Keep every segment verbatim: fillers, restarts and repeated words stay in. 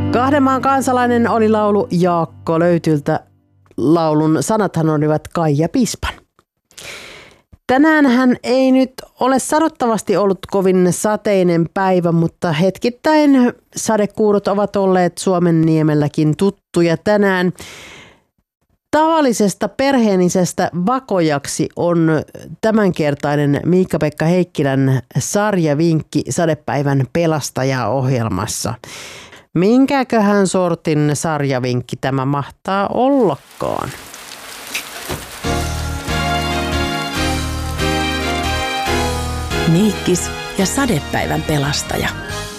Kahden maan kansalainen oli laulu Jaakko Löytyltä. Laulun sanathan olivat Kaija Pispan. Tänäänhän ei nyt ole sanottavasti ollut kovin sateinen päivä, mutta hetkittäin sadekuurot ovat olleet Suomen niemelläkin tuttuja tänään. Tavallisesta perheenisestä vakojaksi on tämänkertainen Miikka-Pekka Heikkilän sarjavinkki sadepäivän pelastaja-ohjelmassa. Minkäköhän sortin sarjavinkki tämä mahtaa ollakaan? Miikkis ja sadepäivän pelastaja.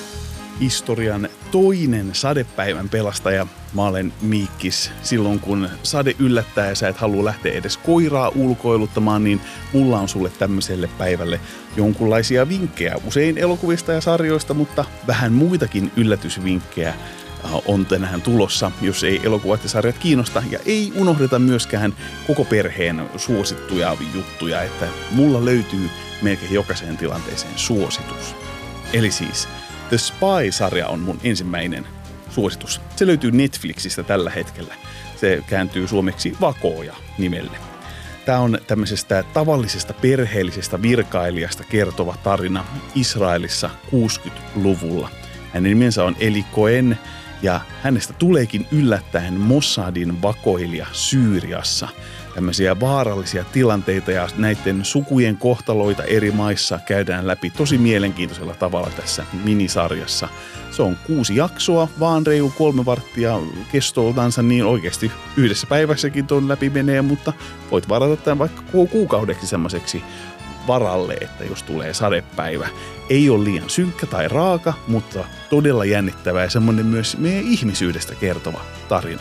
Historian toinen sadepäivän pelastaja. Mä olen Miikkis. Silloin kun sade yllättää ja sä et halua lähteä edes koiraa ulkoiluttamaan, niin mulla on sulle tämmöiselle päivälle jonkunlaisia vinkkejä. Usein elokuvista ja sarjoista, mutta vähän muitakin yllätysvinkkejä on tänään tulossa, jos ei elokuvat ja sarjat kiinnosta. Ja ei unohdeta myöskään koko perheen suosittuja juttuja, että mulla löytyy melkein jokaiseen tilanteeseen suositus. Eli siis The Spy-sarja on mun ensimmäinen suositus. Se löytyy Netflixistä tällä hetkellä. Se kääntyy suomeksi Vakooja nimelle. Tämä on tämmöisestä tavallisesta perheellisestä virkailijasta kertova tarina Israelissa kuusikymmentäluvulla. Hänen nimensä on Eli Cohen ja hänestä tuleekin yllättäen Mossadin vakoilija Syyriassa. Tämmöisiä vaarallisia tilanteita ja näiden sukujen kohtaloita eri maissa käydään läpi tosi mielenkiintoisella tavalla tässä minisarjassa. Se on kuusi jaksoa, vaan reilu kolme varttia kestoltansa, niin oikeasti yhdessä päivässäkin tuon läpi menee, mutta voit varata tämän vaikka kuukaudeksi semmoiseksi varalle, että jos tulee sadepäivä. Ei ole liian synkkä tai raaka, mutta todella jännittävä ja semmoinen myös meidän ihmisyydestä kertova tarina.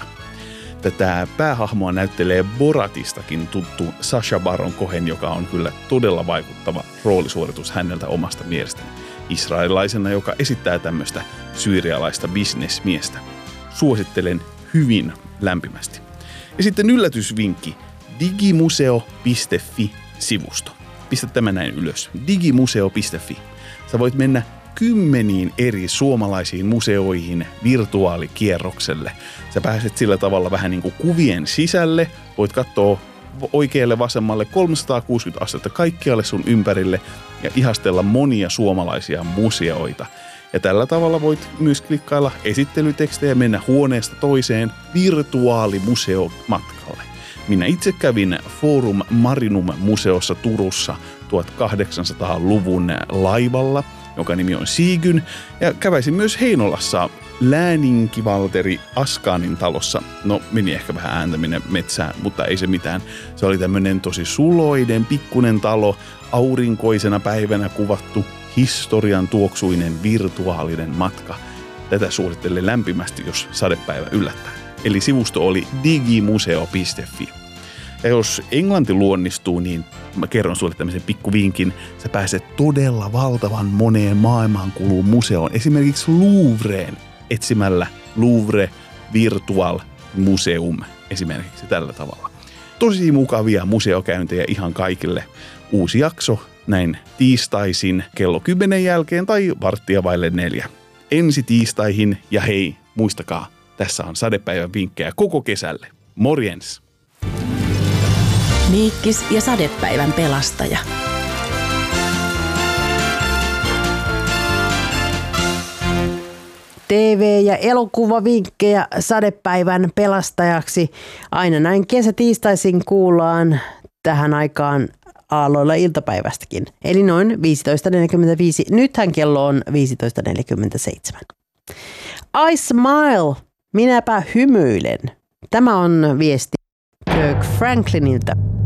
Tätä päähahmoa näyttelee Boratistakin tuttu Sacha Baron Cohen, joka on kyllä todella vaikuttava roolisuoritus häneltä omasta mielestäni. Israelilaisena, joka esittää tämmöistä syyrialaista bisnesmiestä. Suosittelen hyvin lämpimästi. Ja sitten yllätysvinkki, digimuseo piste fi-sivusto. Pistä tämä näin ylös, digimuseo piste fi. Sä voit mennä kymmeniin eri suomalaisiin museoihin virtuaalikierrokselle. Sä pääset sillä tavalla vähän niin kuin kuvien sisälle, voit katsoa oikealle vasemmalle kolmesataakuusikymmentä astetta kaikkialle sun ympärille ja ihastella monia suomalaisia museoita. Ja tällä tavalla voit myös klikkailla esittelytekstejä ja mennä huoneesta toiseen virtuaalimuseomatkalle. Minä itse kävin Forum Marinum-museossa Turussa tuhatkahdeksansataaluvun laivalla, jonka nimi on Siigyn, ja käväisin myös Heinolassa Lääninkivalteri Askaanin talossa. No, meni ehkä vähän ääntäminen metsään, mutta ei se mitään. Se oli tämmöinen tosi suloinen, pikkunen talo, aurinkoisena päivänä kuvattu, historian tuoksuinen virtuaalinen matka. Tätä suosittelen lämpimästi, jos sadepäivä yllättää. Eli sivusto oli digimuseo piste fi. Ja jos englanti luonnistuu, niin mä kerron sulle tämmöisen pikkuvinkin. Sä pääset todella valtavan moneen maailmankuluun museoon. Esimerkiksi Louvreen etsimällä Louvre Virtual Museum esimerkiksi tällä tavalla. Tosi mukavia museokäyntejä ihan kaikille. Uusi jakso näin tiistaisin kello kymmenen jälkeen tai varttia vaille neljä. Ensi tiistaihin ja hei, muistakaa, tässä on sadepäivän vinkkejä koko kesälle. Morjens! Miikkis ja sadepäivän pelastaja. T V- ja elokuvavinkkejä sadepäivän pelastajaksi. Aina näin kesätiistaisin kuullaan tähän aikaan aalloilla iltapäivästäkin. Eli noin viisitoista neljäkymmentäviisi. Nythän kello on viisitoista neljäkymmentäseitsemän. I smile. Minäpä hymyilen. Tämä on viesti Kirk Franklinilta.